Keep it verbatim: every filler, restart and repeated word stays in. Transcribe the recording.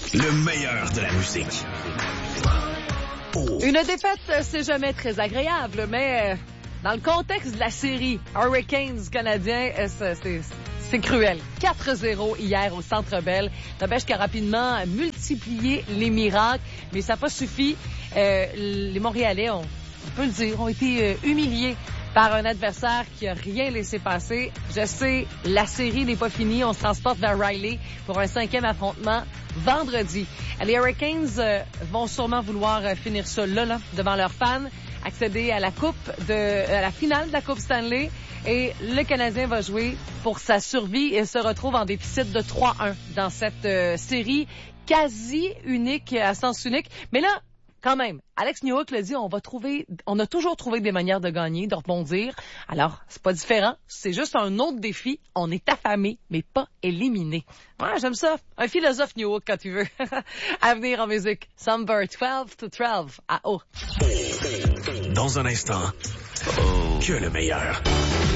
Le meilleur de la musique. Oh. Une défaite, c'est jamais très agréable, mais euh, dans le contexte de la série Hurricanes canadiens, euh, c'est, c'est, c'est cruel. quatre zéro hier au Centre Bell. N'empêche qui a rapidement multiplié les miracles, mais ça n'a pas suffi. Euh, les Montréalais, ont, on peut le dire, ont été euh, humiliés par un adversaire qui a rien laissé passer. Je sais, la série n'est pas finie. On se transporte vers Riley pour un cinquième affrontement vendredi. Les Hurricanes euh, vont sûrement vouloir euh, finir ça là, là, devant leurs fans, accéder à la coupe de, à la finale de la Coupe Stanley. Et le Canadien va jouer pour sa survie et se retrouve en déficit de trois un dans cette euh, série quasi unique, à sens unique. Mais là, quand même, Alex Newhook l'a dit, on va trouver, on a toujours trouvé des manières de gagner, de rebondir. Alors, c'est pas différent, c'est juste un autre défi. On est affamé, mais pas éliminé. Ouais, j'aime ça. Un philosophe Newhook quand tu veux. À venir en musique. Summer douze to douze à O. Dans un instant, que le meilleur.